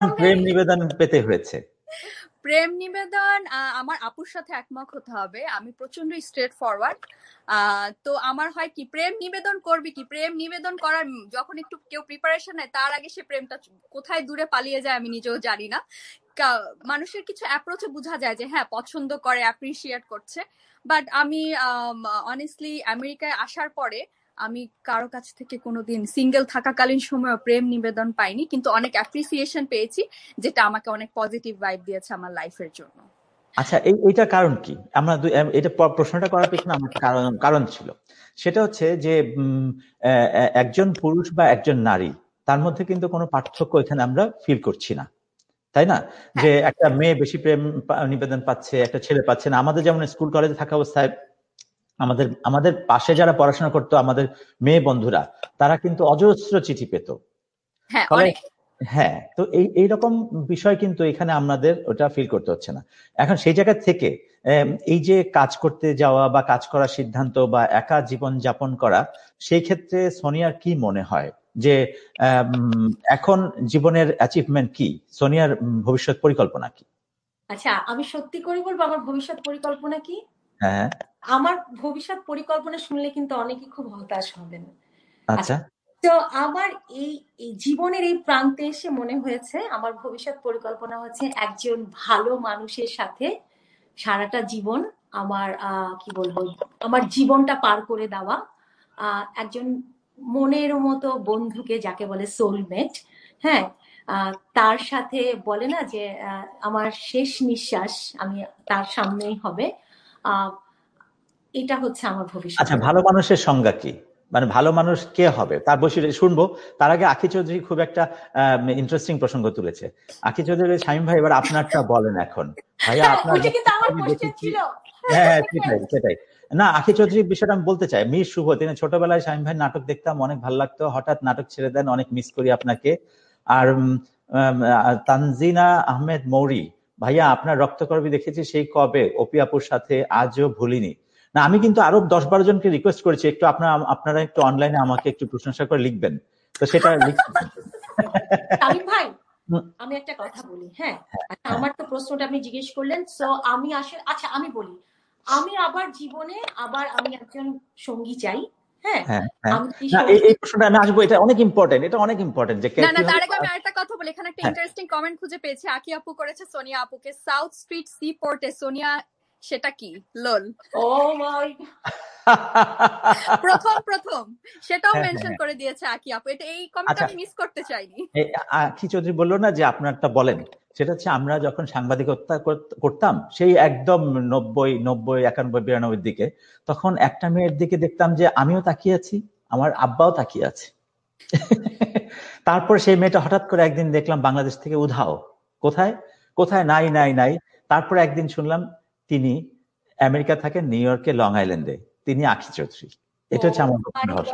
প্রেম নিবেদন পেতে হয়েছে? প্রেম নিবেদন আমার আপুর সাথে একমত হতে হবে। আমি প্রচন্ড স্ট্রেট ফরওয়ার্ড। তো আমার হয় কি, প্রেম নিবেদন করবি কি, প্রেম নিবেদন করার যখন একটু কেউ প্রিপারেশন নেয় তার আগে সে প্রেমটা কোথায় দূরে পালিয়ে যায় আমি নিজেও জানি না। মানুষের কিছু অ্যাপ্রোচে বোঝা যায় যে হ্যাঁ পছন্দ করে, অ্যাপ্রিসিয়েট করছে। বাট আমি অনেস্টলি আমেরিকায় আসার পরে আমি কারো কাছ থেকে কোনোদিন সিঙ্গেল থাকাকালীন সময় প্রেম নিবেদন পাইনি, কিন্তু অনেক অ্যাপ্রিসিয়েশন পেয়েছি, যেটা আমাকে অনেক পজিটিভ ভাইব দিয়েছে আমার লাইফের জন্য। আচ্ছা, এইটা কারণ কি? আমরা এটা প্রশ্নটা করার পেছনে আমার কারণ ছিল। সেটা হচ্ছে যে একজন পুরুষ বা একজন নারী, তার মধ্যে কিন্তু কোনো পার্থক্য এখানে আমরা ফিল করছি না, তাই না? যে একটা মেয়ে বেশি প্রেম নিবেদন পাচ্ছে, একটা ছেলে পাচ্ছে না। আমাদের যেমন স্কুল কলেজে থাকা অবস্থায় আমাদের পাশে যারা পড়াশোনা করতো, আমাদের মেয়ে বন্ধুরা, তারা কিন্তু অজস্র চিঠি পেত। হ্যাঁ, তো এইরকম বিষয় কিন্তু এখানে আমাদের ওটা ফিল করতে হচ্ছে না। এখন সেই জায়গা থেকে এই যে কাজ করতে যাওয়া বা কাজ করার সিদ্ধান্ত বা একা জীবন যাপন করা, সেই ক্ষেত্রে সোনিয়ার কি মনে হয় যে এখন জীবনের অ্যাচিভমেন্ট কি? সোনিয়ার ভবিষ্যৎ পরিকল্পনা কি? আচ্ছা, আমি সত্যি করে বলবো আমার ভবিষ্যৎ পরিকল্পনা কি। হ্যাঁ, আমার ভবিষ্যৎ পরিকল্পনা শুনলে কিন্তু অনেকে খুব হতাশ হবেন। আচ্ছা, তো আমার এই জীবনের এই প্রান্তে এসে মনে হয়েছে আমার ভবিষ্যৎ পরিকল্পনা হচ্ছে একজন ভালো মানুষের সাথে সারাটা জীবন আমার কি বলবো, আমার জীবনটা পার করে দেওয়া, একজন মনের মতো বন্ধুকে, যাকে বলে সোলমেট, হ্যাঁ, তার সাথে বলে না যে আমার শেষ নিঃশ্বাস আমি তার সামনেই হবে। এটা হচ্ছে আমার ভবিষ্যৎ। আচ্ছা, ভালো মানুষের সংজ্ঞা কি? মানে ভালো মানুষ কে হবে তার বৈশিষ্ট্য শুনবো। তার আগে আখি চৌধুরী খুব একটা ইন্টারেস্টিং প্রসঙ্গ তুলেছে। আখি চৌধুরী, শামীম ভাই এবার আপনারটা বলেন এখন। ভাইয়া আপনার হ্যাঁ, সেটাই না, আখি চৌধুরীর বিষয়টা আমি বলতে চাই। মীর শুভ, তিনি ছোটবেলায় শামীম ভাই নাটক দেখতাম, অনেক ভালো লাগতো, হঠাৎ নাটক ছেড়ে দেন, অনেক মিস করি আপনাকে। আর তানজিনা আহমেদ মৌরি, ভাইয়া আপনার রক্তকরবী দেখেছি সেই কবে, অপি আপুর সাথে, আজও ভুলিনি। না, আমি কিন্তু আরো 10-12 জনকে রিকোয়েস্ট করেছি একটু আপনারা একটু অনলাইনে আমাকে একটু প্রশংসা করে লিখবেন, তো সেটা লিখছেন। শামীম ভাই, আমি একটা কথা বলি। হ্যাঁ, আমার তো প্রশ্নটা আপনি জিজ্ঞেস করলেন, সো আমি আসলে, আচ্ছা আমি বলি, আমি আবার জীবনে আমি একজন সঙ্গী চাই। হ্যাঁ, এই প্রশ্নটা আমি আসবো, এটা অনেক ইম্পর্টেন্ট, যে না, তার আগে আমি আরেকটা কথা বলি। এখানে একটা ইন্টারেস্টিং কমেন্ট খুঁজে পেয়েছি, আকি আপু করেছে সোনিয়া আপুকে, সাউথ স্ট্রিট সি পোর্টে সোনিয়া, সেটা কি? লোল। ও মাই, প্রথম সেটাও মেনশন করে দিয়েছে আকি আপু। এই কমেন্ট আমি মিস করতে চাইনি। আকি চৌধুরী বললো না যে আপনারটা বলেন, সেটা হচ্ছে আমরা যখন সাংবাদিকতা করতাম সেই একদম 90, 91, 92 দিকে, তখন একটা মেয়ের দিকে দেখতাম যে আমিও তাকিয়ে আছি, আমার আব্বাও তাকিয়ে আছে। তারপর সেই মেয়েটা হঠাৎ করে একদিন দেখলাম বাংলাদেশ থেকে উধাও, কোথায় কোথায় নাই। তারপর একদিন শুনলাম তিনি আমেরিকা থাকেন, নিউ ইয়র্কে, লং আইল্যান্ডে, তিনি আখি চৌধুরী। এটা হচ্ছে আমার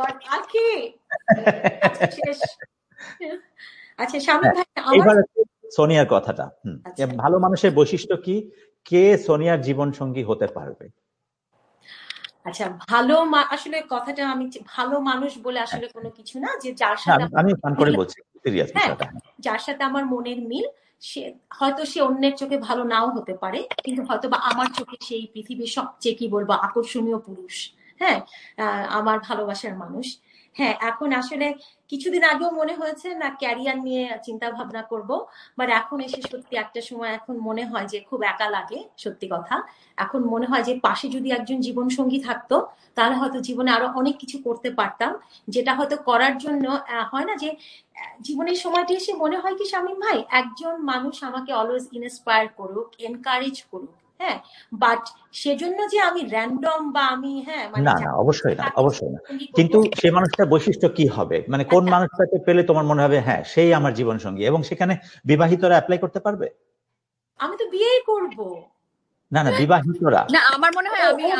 আচ্ছা শামীম ভাই, এবার সোনিয়ার কথাটা। ভালো মানুষের বৈশিষ্ট্য কি, কে সোনিয়ার জীবন সঙ্গী হতে পারবে? আচ্ছা, ভালো আসলে কথাটা আমি, ভালো মানুষ বলে আসলে কোনো কিছু না, যে যার সাথে আমি ফান করে বলছি, সিরিয়াস বিষয়টা, যার সাথে আমার মনের মিল, সে হয়তো সে অন্যের চোখে ভালো নাও হতে পারে, কিন্তু হয়তো বা আমার চোখে সেই পৃথিবীর সবচেয়ে কি বলবো আকর্ষণীয় পুরুষ। হ্যাঁ, আমার ভালোবাসার মানুষ। হ্যাঁ, এখন আসলে কিছুদিন আগেও মনে হয়েছে না ক্যারিয়ার নিয়ে চিন্তা ভাবনা করব, বাট এখন এসে সত্যি একটা সময় এখন মনে হয় যে খুব একা লাগে, সত্যি কথা। এখন মনে হয় যে পাশে যদি একজন জীবন সঙ্গী থাকতো তাহলে হয়তো জীবনে আরো অনেক কিছু করতে পারতাম, যেটা হয়তো করার জন্য হয় না যে জীবনের সময়টি এসে মনে হয় কি শামীম ভাই, একজন মানুষ আমাকে অলওয়েজ ইন্সপায়ার করুক, এনকারেজ করুক। হ্যাঁ, বাট সেজন্য যে আমি র্যান্ডম বা আমি না, অবশ্যই না। কিন্তু সেই মানুষটার বৈশিষ্ট্য কি হবে, মানে কোন মানুষটাকে পেলে তোমার মনে হবে হ্যাঁ সেই আমার জীবন সঙ্গী, এবং সেখানে বিবাহিতরা অ্যাপ্লাই করতে পারবে? আমি তো বিয়েই করব। না, বিবাহিতরা না, আমার মনে হয় আমি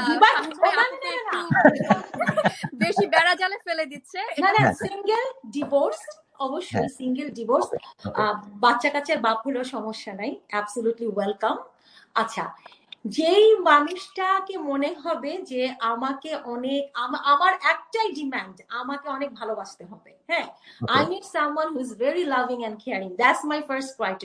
বেশি বেড়া জালে ফেলে দিচ্ছে। না, সিঙ্গেল ডিভোর্স, অবশ্যই সিঙ্গেল ডিভোর্স, বাচ্চা কাচ্চার বাপ হলেও সমস্যা নাই, অ্যাবসলিউটলি ওয়েলকাম। আচ্ছা, যেই মানুষটাকে মনে হবে যে আমাকে অনেক, আমার একটাই ডিমান্ড, আমাকে অনেক ভালোবাসতে হবে। হ্যাঁ, I need someone who is very loving and caring, that's my first criteria.